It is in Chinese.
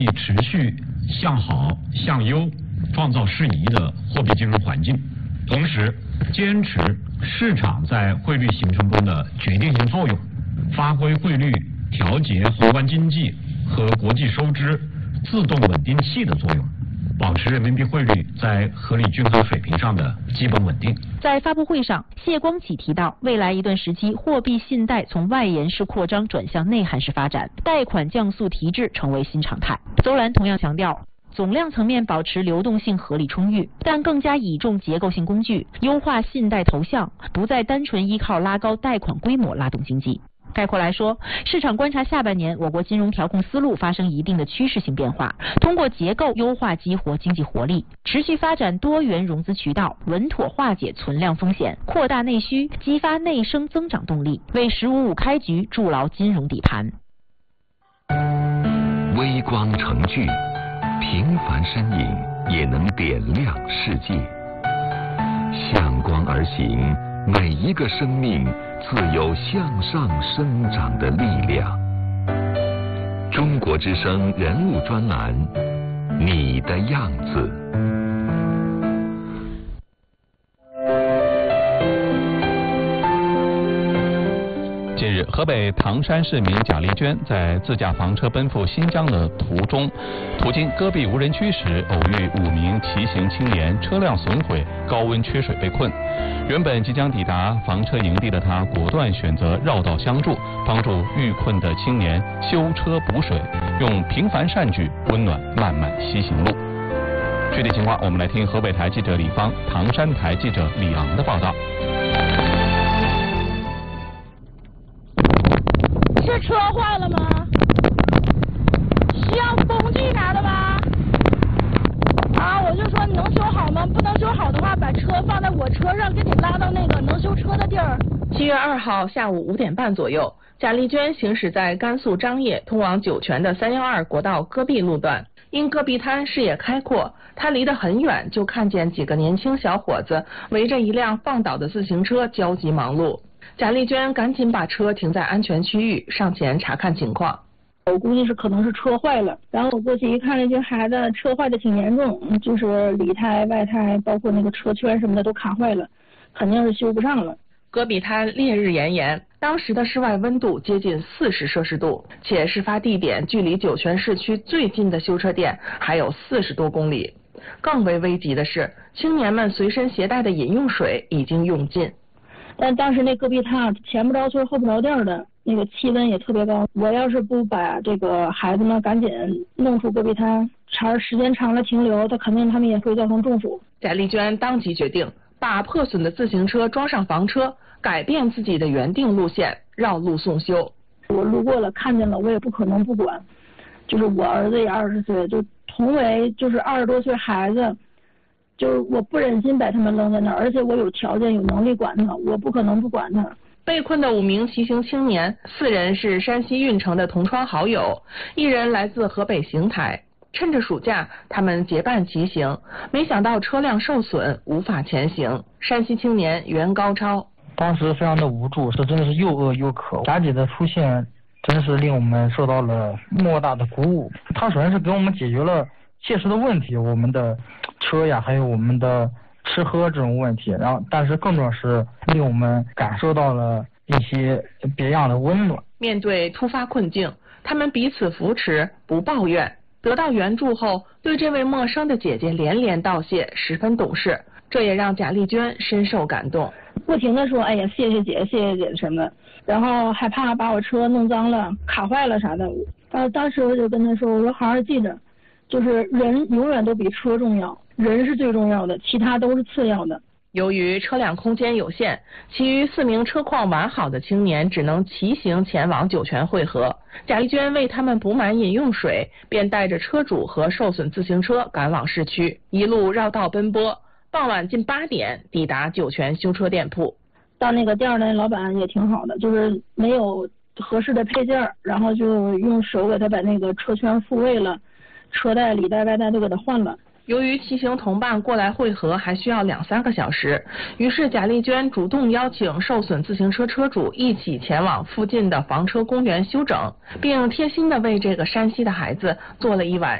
以持续向好向优创造适宜的货币金融环境，同时坚持市场在汇率形成中的决定性作用，发挥汇率调节宏观经济和国际收支自动稳定器的作用，保持人民币汇率在合理均衡水平上的基本稳定。 在发布会上，谢光启提到，未来一段时期，货币信贷从外延式扩张转向内涵式发展，贷款降速提质成为新常态。邹兰同样强调，总量层面保持流动性合理充裕，但更加倚重结构性工具，优化信贷投向，不再单纯依靠拉高贷款规模拉动经济。概括来说，市场观察下半年我国金融调控思路发生一定的趋势性变化，通过结构优化激活经济活力，持续发展多元融资渠道，稳妥化解存量风险，扩大内需，激发内生增长动力，为“15+5”开局筑牢金融底盘。 微光成炬，平凡身影也能点亮世界。向光而行，每一个生命自有向上生长的力量。中国之声人物专栏，你的样子。 近日，河北唐山市民贾丽娟在自驾房车奔赴新疆的途中，途经戈壁无人区时，偶遇5名骑行青年，车辆损毁，高温缺水被困。原本即将抵达房车营地的他，果断选择绕道相助，帮助遇困的青年修车补水，用平凡善举温暖漫漫西行路。具体情况，我们来听河北台记者李芳、唐山台记者李昂的报道。 是车坏了吗？需要工具啥的吗？啊，我就说你能修好吗？不能修好的话，把车放在我车上，给你拉到那个能修车的地儿。 7月2号下午5点半左右，贾丽娟行驶在甘肃张掖通往酒泉的312国道戈壁路段，因戈壁滩视野开阔，她离得很远，就看见几个年轻小伙子围着一辆放倒的自行车焦急忙碌。贾丽娟赶紧把车停在安全区域，上前查看情况。 我估计可能是车坏了，然后我过去一看，那群孩子车坏的挺严重，就是里胎、外胎，包括那个车圈什么的都卡坏了，肯定是修不上了。 戈壁滩烈日炎炎，当时的室外温度接近40摄氏度，且事发地点距离酒泉市区最近的修车店还有40多公里。更为危急的是，青年们随身携带的饮用水已经用尽。 但当时那戈壁滩前不着村后不着店的，那个气温也特别高。我要是不把这个孩子们赶紧弄出戈壁滩，时间长了停留，他们也会造成中暑。 贾丽娟当即决定把破损的自行车装上房车，改变自己的原定路线，绕路送修。 我路过了看见了，我也不可能不管。就是我儿子也20岁，就同为就是20多岁孩子。就是我不忍心把他们扔在那儿，而且我有条件有能力管他，我不可能不管他。 被困的5名骑行青年，4人是山西运城的同窗好友，1人来自河北邢台。趁着暑假，他们结伴骑行，没想到车辆受损，无法前行。山西青年袁高超： 当时非常的无助，真的是又饿又渴。贾姐的出现真是令我们受到了莫大的鼓舞。她首先是给我们解决了切实的问题，我们的车呀，还有我们的吃喝这种问题，然后但是更重要是令我们感受到了一些别样的温暖。 面对突发困境，他们彼此扶持，不抱怨。得到援助后，对这位陌生的姐姐连连道谢，十分懂事。这也让贾丽娟深受感动， 不停的说：“哎呀，谢谢姐，谢谢姐什么的。”然后害怕把我车弄脏了、卡坏了啥的。当时我就跟她说：“我说好好记着。”就是人永远都比车重要，人是最重要的，其他都是次要的。 由于车辆空间有限，其余4名车况完好的青年只能骑行前往酒泉汇合。贾丽娟为他们补满饮用水，便带着车主和受损自行车赶往市区，一路绕道奔波。傍晚近8点抵达酒泉修车店铺。 到那个店的老板也挺好的，就是没有合适的配件，然后就用手给他把那个车圈复位了。车带、里带、外带都给他换了， 由于骑行同伴过来汇合还需要2-3个小时，于是贾丽娟主动邀请受损自行车车主一起前往附近的房车公园休整，并贴心地为这个山西的孩子做了一碗